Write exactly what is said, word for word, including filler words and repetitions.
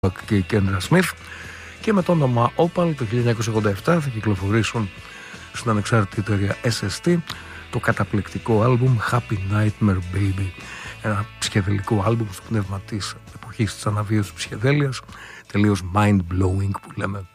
και η Κέντρα Σμιθ, και με το όνομα Opal το χίλια εννιακόσια ογδόντα επτά θα κυκλοφορήσουν στην ανεξάρτητη εταιρεία ες ες τι το καταπληκτικό άλμπουμ Happy Nightmare Baby, ένα ψυχεδελικό άλμπουμ στο πνεύμα της εποχής της αναβίωσης ψυχεδέλειας, τελείως mind-blowing που λέμε